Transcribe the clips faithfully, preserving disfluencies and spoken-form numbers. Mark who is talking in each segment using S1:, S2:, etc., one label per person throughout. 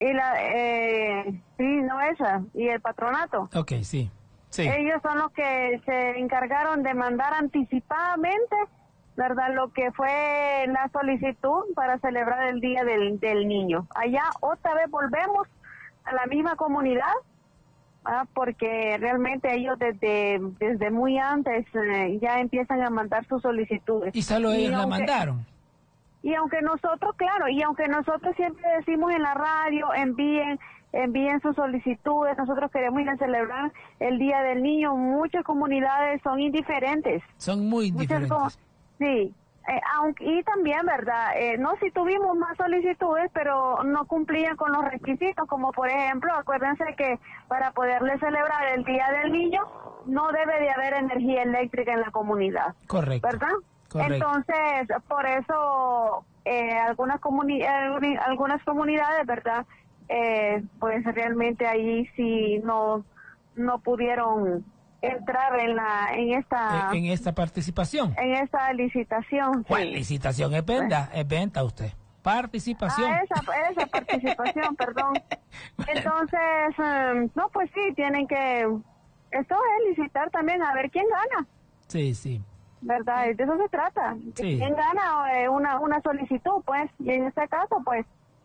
S1: Y la, eh, sí, no esa, y el patronato.
S2: Ok, sí, sí.
S1: Ellos son los que se encargaron de mandar anticipadamente, ¿verdad? Lo que fue la solicitud para celebrar el Día del, del Niño. Allá otra vez volvemos a la misma comunidad, ¿ah? Porque realmente ellos desde desde muy antes eh, ya empiezan a mandar sus solicitudes.
S2: Y solo ellos
S1: y
S2: la
S1: aunque,
S2: mandaron.
S1: Y aunque nosotros, claro, y aunque nosotros siempre decimos en la radio, envíen envíen sus solicitudes, nosotros queremos ir a celebrar el Día del Niño, muchas comunidades son indiferentes.
S2: Son muy
S1: Muchas
S2: diferentes.
S1: como, sí, eh, aunque, y también, ¿verdad? Eh, no, si tuvimos más solicitudes, pero no cumplían con los requisitos, como por ejemplo, acuérdense que para poderle celebrar el Día del Niño, no debe de haber energía eléctrica en la comunidad.
S2: Correcto.
S1: ¿Verdad?
S2: Correcto.
S1: Entonces, por eso, eh, algunas, comuni eh, algunas comunidades, ¿verdad? Eh, pues realmente ahí sí no, no pudieron entrar en la en esta
S2: en, en esta participación
S1: en esta licitación.
S2: ¿Cuál
S1: sí.
S2: licitación? Es venta, es venta usted. Participación.
S1: Ah, esa, esa participación, perdón. Entonces, um, no, pues sí, tienen que, esto es licitar también a ver quién gana.
S2: Sí, sí.
S1: ¿Verdad? De eso se trata.
S2: Sí.
S1: ¿Quién gana eh, una, una solicitud, pues? Y en este caso, pues,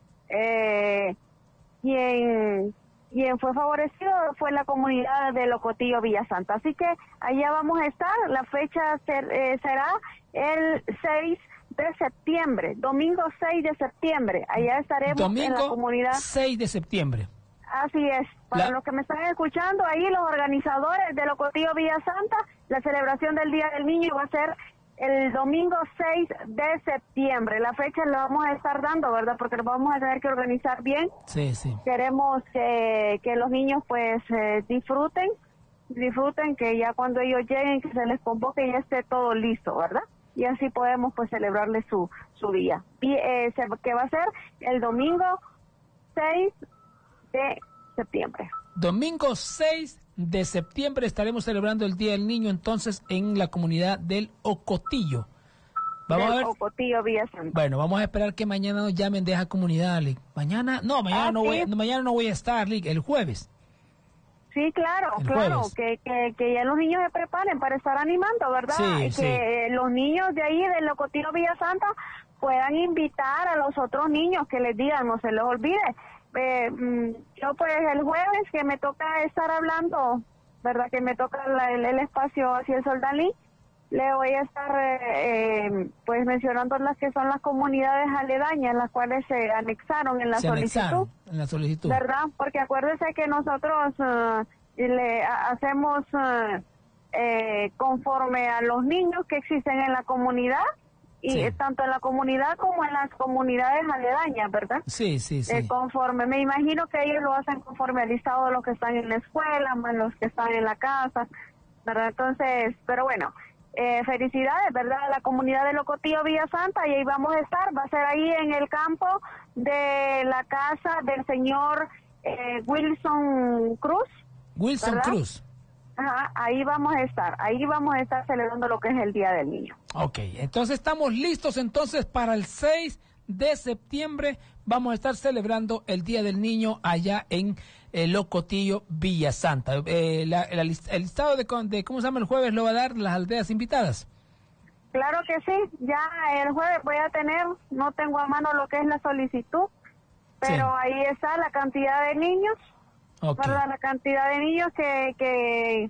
S1: eh, quien, quien fue favorecido fue la comunidad de Locotillo Villa Santa. Así que allá vamos a estar. La fecha ser, eh, será el seis de septiembre, domingo seis de septiembre. Allá estaremos
S2: domingo
S1: en la comunidad.
S2: seis de septiembre.
S1: Así es. Para
S2: La...
S1: los que me están escuchando, ahí los organizadores de Locotillo Villa Santa, la celebración del Día del Niño va a ser el domingo seis de septiembre. La fecha la vamos a estar dando, ¿verdad? Porque lo vamos a tener que organizar bien.
S2: Sí, sí.
S1: Queremos que, que los niños pues eh, disfruten, disfruten, que ya cuando ellos lleguen, que se les convoque y ya esté todo listo, ¿verdad? Y así podemos pues celebrarles su, su día. Y, eh, se, que va a ser el domingo seis de septiembre.
S2: Domingo seis de septiembre estaremos celebrando el Día del Niño entonces en la comunidad del Ocotillo. Vamos
S1: del
S2: a ver.
S1: Ocotillo Villa Santa.
S2: Bueno, vamos a esperar que mañana nos llamen de esa comunidad, Lick. Mañana, no, mañana
S1: ah,
S2: no
S1: ¿sí?
S2: voy, mañana no voy a estar, Lick, el jueves.
S1: Sí, claro,
S2: el
S1: claro,
S2: jueves.
S1: que, que, que ya los niños se preparen para estar animando, ¿verdad?
S2: Sí,
S1: y
S2: sí.
S1: que los niños de ahí del Ocotillo Villa Santa puedan invitar a los otros niños, que les digan, no se les olvide. Eh, yo pues el jueves que me toca estar hablando, ¿verdad? Que me toca la, el, el espacio hacia el Soldalí, le voy a estar eh, eh, pues mencionando las que son las comunidades aledañas, las cuales se anexaron en la
S2: Se
S1: solicitud.
S2: anexaron en la solicitud.
S1: ¿Verdad? Porque acuérdese que nosotros uh, le a, hacemos uh, eh, conforme a los niños que existen en la comunidad, y
S2: sí.
S1: tanto en la comunidad como en las comunidades aledañas, ¿verdad?
S2: Sí, sí, sí.
S1: Eh, conforme, me imagino que ellos lo hacen conforme al listado de los que están en la escuela, más los que están en la casa, ¿verdad? Entonces, pero bueno, eh, felicidades, ¿verdad? A la comunidad de Locotillo Villa Santa, y ahí vamos a estar, va a ser ahí en el campo de la casa del señor eh, Wilson Cruz.
S2: Wilson
S1: ¿verdad?
S2: Cruz.
S1: Ajá, ahí vamos a estar, ahí vamos a estar celebrando lo que es el Día del Niño.
S2: Ok, entonces estamos listos entonces para el seis de septiembre, vamos a estar celebrando el Día del Niño allá en el Locotillo Villa Santa. Eh, la, la, el listado de, de, ¿cómo se llama? El jueves lo va a dar las aldeas invitadas.
S1: Claro que sí, ya el jueves voy a tener, no tengo a mano lo que es la solicitud, pero sí. Ahí está la cantidad de niños. Okay. ¿Verdad? La cantidad de niños que, que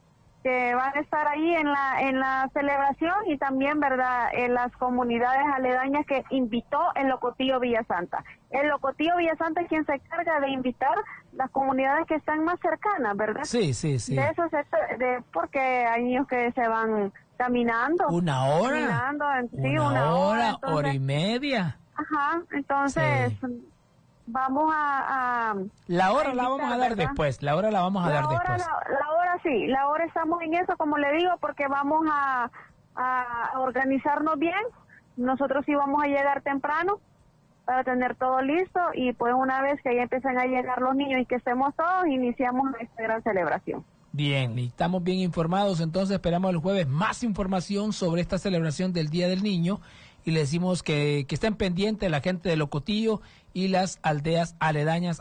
S1: que van a estar ahí en la en la celebración, y también, ¿verdad?, en las comunidades aledañas que invitó el Locotillo Villa Santa. El Locotillo Villa Santa es quien se encarga de invitar las comunidades que están más cercanas, ¿verdad?
S2: Sí, sí, sí.
S1: De eso se, de porque hay niños que se van caminando.
S2: Una hora.
S1: Caminando, sí,
S2: una,
S1: una
S2: hora,
S1: hora, entonces,
S2: hora y media.
S1: Ajá, entonces...
S2: Sí.
S1: Vamos a, a
S2: la hora
S1: a
S2: la vamos a dar
S1: ¿verdad?
S2: después, la hora la vamos a
S1: la
S2: dar
S1: hora,
S2: después.
S1: La, la hora sí, la hora estamos en eso, como le digo, porque vamos a, a organizarnos bien. Nosotros sí vamos a llegar temprano para tener todo listo, y pues una vez que ya empiecen a llegar los niños y que estemos todos, iniciamos nuestra gran celebración.
S2: Bien, estamos bien informados, entonces esperamos el jueves más información sobre esta celebración del Día del Niño, y le decimos que, que estén pendientes la gente de Locotillo y las aldeas aledañas